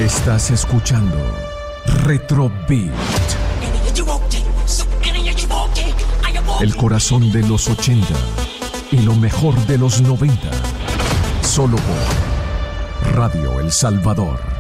Estás escuchando Retro Beat. El corazón de los 80 y lo mejor de los 90. Solo por Radio El Salvador.